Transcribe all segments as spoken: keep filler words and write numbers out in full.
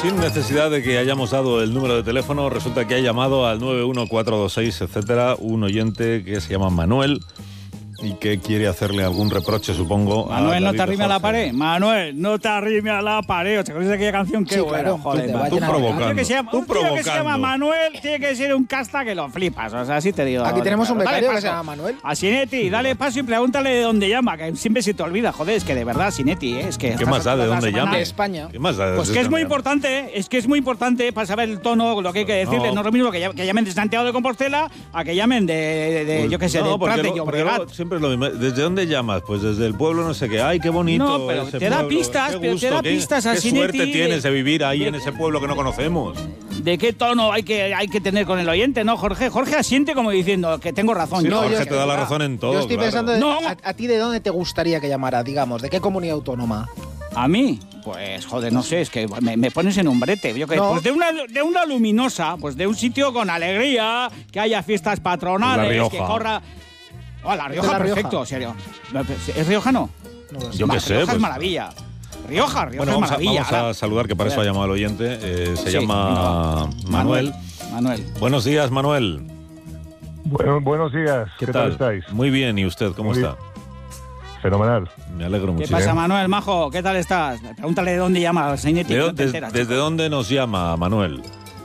Sin necesidad de que hayamos dado el número de teléfono, resulta que ha llamado al nueve uno cuatro dos seis, etcétera, un oyente que se llama Manuel y que quiere hacerle algún reproche, supongo. Manuel, no te arrime a la pared. Manuel, no te arrime a la pared. ¿Te conoces aquella canción? Qué Sí, buena, claro, joder. tú, Tú provocando. Un tío que se llama, Tú un tío que se provocando. llama Manuel tiene que ser un casta que lo flipas. O sea, así te digo. Aquí tenemos un Dale becario que paso. se llama Manuel. A Sinetti, dale paso y pregúntale de dónde llama, que siempre se te olvida. Joder, es que de verdad, Sinetti, ¿eh? Es que ¿Qué más da de dónde llama? De España. ¿Qué más da de Pues dónde que es muy llama? importante, ¿eh? Es que es muy importante para saber el tono, lo que hay que decirle. No. No, es lo mismo que, que llamen de Santiago de Compostela a que llamen de, de, de Pues yo qué sé, no, de porque Prat de luego- porque Llobregat. luego siempre es lo mismo. ¿Desde dónde llamas? Pues desde el pueblo no sé qué. Ay, qué bonito. No, pero ese te da pueblo. pistas, Qué pero te gusto, da qué- pistas a Qué Sinetti suerte tienes de- de vivir ahí de- en ese pueblo que no conocemos. ¿De qué tono hay que, hay que tener con el oyente, no, Jorge? Jorge asiente como diciendo que tengo razón. Sí, yo, Jorge yo- te da la razón en todo. Yo estoy claro. pensando, de- No. a, a ti de dónde te gustaría que llamara, digamos, ¿de qué comunidad autónoma? ¿A mí? Pues, joder, no sé, es que me, me pones en un brete. Yo que, No. Pues de una, de una luminosa, pues de un sitio con alegría, que haya fiestas patronales, La Rioja. que corra... Oh, la Rioja, La Rioja. perfecto, serio. ¿Es riojano? No lo sé. Yo Va, qué sé. Rioja pues- es maravilla. Rioja, Rioja Bueno, es vamos a, maravilla. vamos a Ahora- saludar, que para eso ha llamado el oyente. Eh, se Sí, llama Manuel. Manuel. Buenos días, Manuel. Bueno, buenos días. ¿Qué, tal? estáis? Muy bien, ¿y usted cómo Muy está? Fenomenal. Me alegro ¿Qué muchísimo. pasa, Manuel, majo? ¿Qué tal estás? Pregúntale de dónde llama Sinetti. ¿De que no dónde- te enteras, ¿Desde chico. dónde nos llama, Manuel?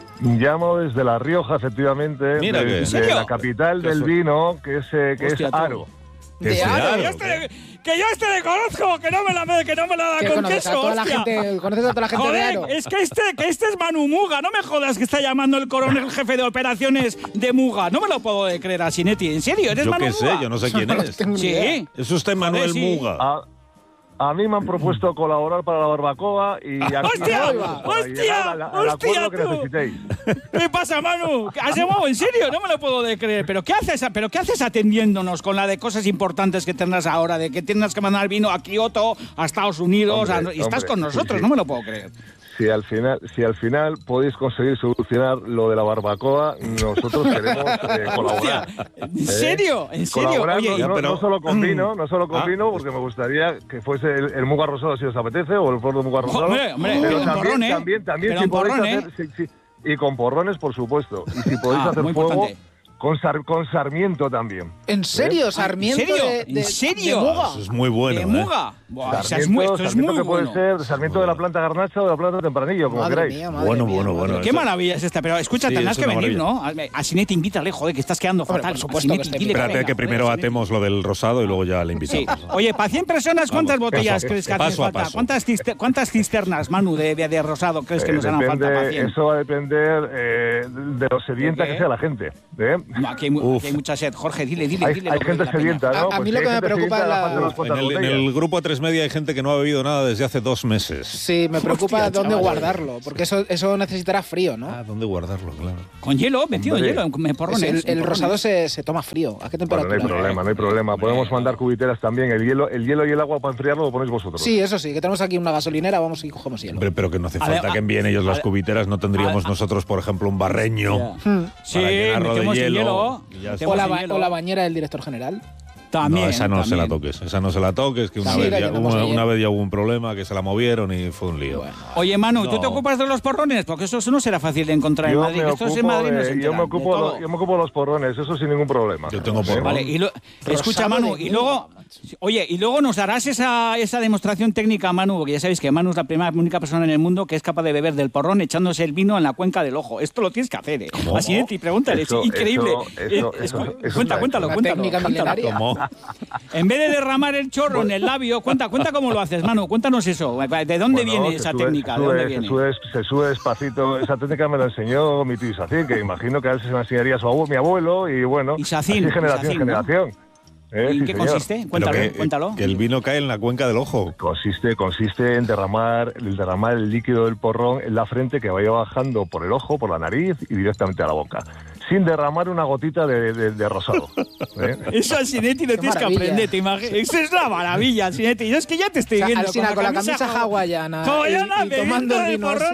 Llamo desde La Rioja, efectivamente. Mira que- desde ¿En serio? la capital Qué del suerte. vino, que es, eh, que Hostia, es tú. Aro. Que De es Aro. Aro, Que yo este, que yo este le conozco, que no me la, que no me la da Que con conoces a queso, toda la hostia. gente, conoces a toda la gente de Joder, Aro. es que este, que este es Manu Muga. No me jodas que está llamando el coronel jefe de operaciones de Muga. No me lo puedo creer a Sinetti. ¿En serio? ¿Eres Yo Manu qué sé, Muga? yo no sé quién No es. tengo ni idea. Sí. Es usted Manuel sí. Muga. A, a mí me han propuesto colaborar para la barbacoa y aquí ¡Hostia! estamos para ¡Hostia! llegar al- al ¡Hostia, acuerdo que tú! necesitéis. ¿Qué pasa, Manu? ¿Has llamado en serio? No me lo puedo de creer. ¿Pero qué haces, pero qué haces atendiéndonos con la de cosas importantes que tendrás ahora? De que tienes que mandar vino a Kioto, a Estados Unidos, Hombre, a- y estás hombre, con nosotros. sí, sí. No me lo puedo creer. Si al final, si al final podéis conseguir solucionar lo de la barbacoa, nosotros queremos eh, colaborar. ¿En serio? ¿En serio? Colaborar, Oye, no, y- no- pero- no solo con vino, no solo con Ah. vino, porque me gustaría que fuese el, el Muga Rosado si os apetece, o el Flor de Muga Rosado. Hombre, hombre, pero con también, porrón, ¿eh? también, también Pero si en podéis porrón, hacer, sí, sí, y con porrones, por supuesto. Y si podéis Ah, hacer muy fuego, importante. con, sar- con Sarmiento también. ¿En serio? ¿Sarmiento ¿En serio? de, de- ¿En serio? de Muga? Eso es muy bueno, de ¿eh? Muga. Buah, o sea, es Sarmiento, muy, esto es Sarmiento muy que puede bueno. ser Sarmiento de la planta garnacha o de la planta tempranillo, como Madre queráis. mía, madre Bueno, mía, bueno, madre bueno. mía. Qué eso- maravilla es esta, pero escucha, Sí, tendrás es que una venir, maravilla. ¿no? A, a Sinetti invítale, joder, que estás quedando Hombre, fatal. por supuesto Sinetti, que esté dile bien. Espérate venga, que joder, primero Sinetti. atemos lo del rosado y luego ya le Sí. invitamos. Oye, para cien personas, ¿cuántas Vamos, botellas paso, crees que paso hacen a falta? paso. ¿Cuántas, cister- ¿Cuántas cisternas, Manu, de, de, de rosado crees que Eh, nos harán falta para depende- cien? eso va a depender eh, de lo sedienta ¿De qué? que sea la gente. ¿eh? No, aquí, hay, mu- Uf. aquí hay mucha sed. Jorge, dile, dile, Hay, dile. hay lo que gente dice la sedienta, peña. ¿no? A- a Pues mí si lo hay que me gente preocupa sedienta, es la- la falta de unas En cuantas el, en botellas. el grupo A tres Media hay gente que no ha bebido nada desde hace dos meses. Sí, me preocupa Hostia, dónde chaval. guardarlo, porque eso, eso necesitará frío, ¿no? Ah, ¿dónde guardarlo? Claro. Con hielo, metido en Hombre. hielo, en Es porrones. el, en el porrones. rosado se, se toma frío. ¿A qué Bueno, temperatura? no hay problema, no hay problema. Podemos mandar cubiteras también. El hielo, el hielo y el agua para enfriarlo lo ponéis vosotros. Sí, eso sí, que tenemos aquí una gasolinera, vamos y cogemos hielo. Hombre, pero que no hace A ver, falta a- que envíen ellos las a- cubiteras, no tendríamos a- nosotros, por ejemplo, un barreño. Ya. Hmm. Sí, Para llenarlo de metemos en hielo, hielo. y ya metemos O la, en ba- hielo. o la bañera del director general. También, no, esa no se la también. toques, esa no se la toques, que una, Sí, vez, la ya, llenamos una, ayer. una vez ya hubo un problema, que se la movieron y fue un lío. Bueno. Oye, Manu, ¿tú No. te ocupas de los porrones? Porque eso no será fácil de encontrar en Yo Madrid. me, Estos en ocupo Madrid no se de, yo, enteran me ocupo de de- todo. yo me ocupo de los porrones, eso sin ningún problema. Yo tengo ¿Eh? porrón. Vale, y lo- escucha, Rosado Manu, de y Muga, luego, oye, y luego nos harás esa, esa demostración técnica, Manu, porque ya sabéis que Manu es la primera, única persona en el mundo que es capaz de beber del porrón echándose el vino en la cuenca del ojo. Esto lo tienes que hacer, ¿eh? ¿Cómo? Así es, y pregúntale, Eso- es increíble. eso- eso- Eh, es- eso- cuenta, eso está cuéntalo, hecho. cuéntalo. Una técnica cuéntalo. milenaria. ¿Cómo? En vez de derramar el chorro en el labio, cuenta, cuenta cómo lo haces, Manu, cuéntanos eso. ¿De dónde Bueno, viene se esa sube- técnica? Se ¿De sube, dónde se viene? sube- se sube despacito. Esa técnica me la enseñó mi tío Isacín, que imagino que a él se la enseñaría a su abuelo, mi abuelo, y bueno, Isacín, así generación Isacín, en ¿no? generación. ¿Eh? ¿Y en Sí, qué señor. consiste? Pero Cuéntalo, que, cuéntalo. que el vino cae en la cuenca del ojo. Consiste, consiste en derramar, el derramar el líquido del porrón en la frente que vaya bajando por el ojo, por la nariz y directamente a la boca, sin derramar una gotita de, de- de rosado. ¿eh? Eso al Sinetti lo Qué tienes que maravilla. aprender, te imaginas. Eso es la maravilla, Sinetti. Yo es que ya te estoy O sea, viendo. alucina con la camisa ja- hawaiana y- hawaiana, y tomando bebiendo el de vino porrón. así.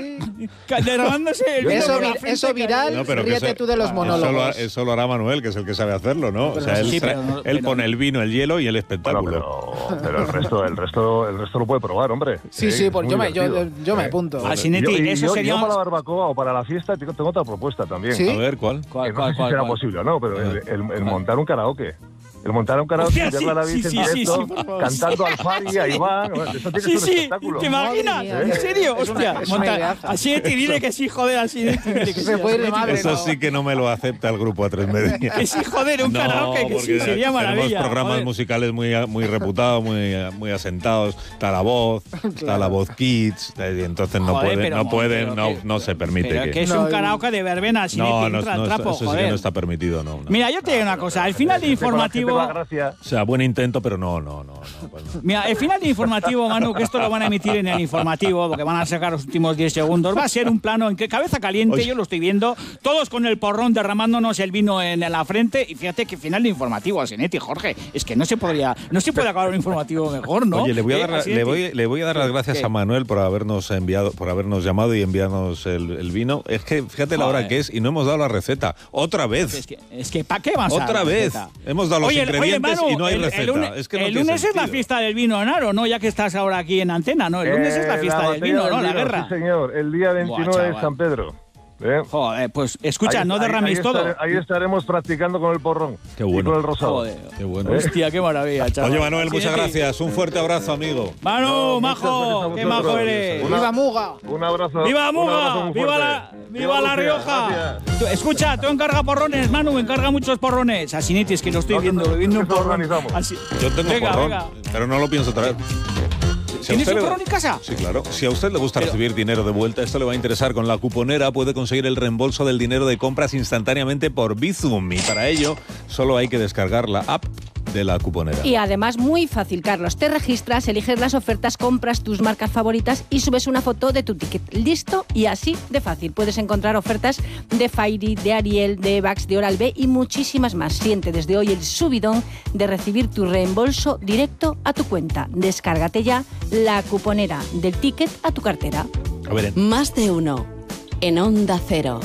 derramándose el vino Eso, por la vi- frente, eso que- viral, No, pero que ríete eso- tú de los eso monólogos. lo, eso lo hará Manuel, que es el que sabe hacerlo, ¿no? O sea, él, Sí, tra- pero no- él pero- pone el vino, el hielo y el Bueno, espectáculo. pero, pero el resto, el resto, el resto lo puede probar, hombre. Sí, sí, Es pues muy yo me, yo, divertido. yo me Eh. apunto. Ah, Sinetti, Yo- y eso yo, sería... yo para la barbacoa o para la fiesta tengo, tengo otra propuesta también. ¿Sí? A ver, ¿cuál? Que ¿Cuál, no cuál, sé si cuál, será cuál? posible o no, pero el, el- el montar un karaoke. El montar un karaoke Hostia, y verla a la sí, bici sí, en sí, directo, sí, por favor. cantando al Fari, a Iván. Eso tiene Sí, que ser un sí, espectáculo. ¿te imaginas? Madre mía. ¿En serio? Es una- Hostia, es una monta- ideaza. a Sinetti, dile que sí, joder, a Sinetti, dile que sí. Se a puede ir de Sinetti. madre, Eso no. sí que no me lo acepta el grupo A tres Media. Que sí, joder, un No, karaoke, que sí, porque sería maravilla. Tenemos programas joder. musicales muy, muy reputados, muy, muy asentados. Está La Voz, está La Voz Kids, y entonces no Joder, pueden, pero, no, pueden, pero no, que- no se permite Pero que... que es No, un y- karaoke de verbena, Sinetti, no, no, entra no, al trapo, eso sí que joder. no está permitido, no. no. Mira, yo te digo una cosa, al final del Con la gente informativo... va gracia. O sea, buen intento, pero no, no, no. no, pues no. Mira, el final del informativo, Manu, que esto lo van a emitir en el informativo, porque van a sacar los últimos diez segundos, va a ser un plano en que cabeza caliente, Oye. yo lo estoy viendo, todos con el porrón derramándonos el vino en la frente, y fíjate que final de informativo a Sinetti, Jorge, es que no se podría, no se puede acabar un informativo mejor, ¿no? Oye, le voy a Eh, dar, la- Sinetti. le voy, le voy a dar las gracias ¿Qué? a Manuel por habernos enviado, por habernos llamado y enviarnos el, el vino. Es que fíjate la hora Joder. que es y no hemos dado la receta. Otra vez. Es que, es que ¿para qué vas a Otra la vez. receta? Hemos dado los Oye, ingredientes oye, Manu, y no hay el- receta. El lunes, es que no el tiene lunes es la sentido. fiesta del vino, Naro, ¿no? Ya que estás ahora aquí en antena, ¿no? El lunes es la Eh, fiesta del batalla vino, del ¿no? La vino, guerra. Sí, señor. El día veintinueve Buah, de chaval. San Pedro. ¿eh? Joder, pues escucha, Ahí- no ahí- derraméis ahí todo. estare- ahí estaremos practicando con el porrón. Qué bueno. Y con el rosado. Joder. Qué bueno. Hostia, qué maravilla, chaval. Oye, Manuel, muchas Sinetti. gracias. Un fuerte abrazo, amigo. Manu, No, muchas majo, gracias a qué vosotros. majo eres. Una- ¡Viva Muga! Un abrazo. ¡Viva un abrazo Muga! muy ¡Viva fuerte. la, viva la Rusia, Rioja! gracias. Tú, escucha, tú encarga porrones, Manu, encarga muchos porrones. A Sinetti, es que lo estoy Nosotros- viendo, bebiendo un nosotros porrón. organizamos. Así- Yo tengo venga, porrón, venga. pero no lo pienso traer. Si a ¿Tienes usted un le- porrón en casa? Sí, claro. Si a usted le gusta Pero- recibir dinero de vuelta, esto le va a interesar. Con la cuponera puede conseguir el reembolso del dinero de compras instantáneamente por Bizum. Y para ello, solo hay que descargar la app de la cuponera. Y además muy fácil, Carlos. Te registras, eliges las ofertas, compras tus marcas favoritas y subes una foto de tu ticket. Listo y así de fácil. Puedes encontrar ofertas de Fairy, de Ariel, de Vax, de Oral-B y muchísimas más. Siente desde hoy el subidón de recibir tu reembolso directo a tu cuenta. Descárgate ya la cuponera del ticket a tu cartera. A ver, Más de uno. En Onda Cero.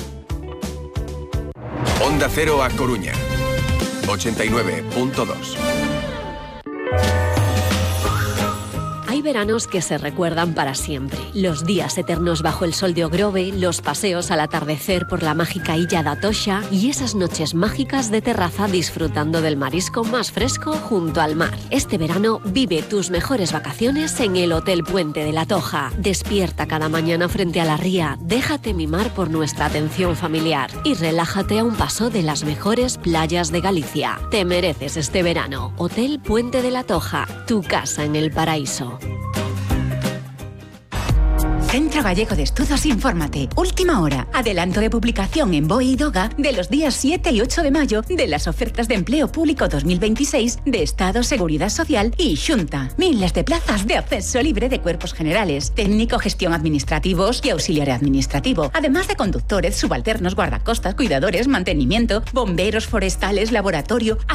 Onda Cero A Coruña. ochenta y nueve punto dos. Hay veranos que se recuerdan para siempre. Los días eternos bajo el sol de Ogrove, los paseos al atardecer por la mágica Illa da Toxa y esas noches mágicas de terraza disfrutando del marisco más fresco junto al mar. Este verano vive tus mejores vacaciones en el Hotel Puente de la Toja. Despierta cada mañana frente a la ría, déjate mimar por nuestra atención familiar y relájate a un paso de las mejores playas de Galicia. Te mereces este verano. Hotel Puente de la Toja, tu casa en el paraíso. Centro Gallego de Estudos Infórmate. Última hora. Adelanto de publicación en B O E y DOGA de los días siete y ocho de mayo de las ofertas de empleo público dos mil veintiséis de Estado, Seguridad Social y Xunta. Miles de plazas de acceso libre de cuerpos generales, técnico, gestión administrativos y auxiliar administrativo. Además de conductores, subalternos, guardacostas, cuidadores, mantenimiento, bomberos forestales, laboratorio,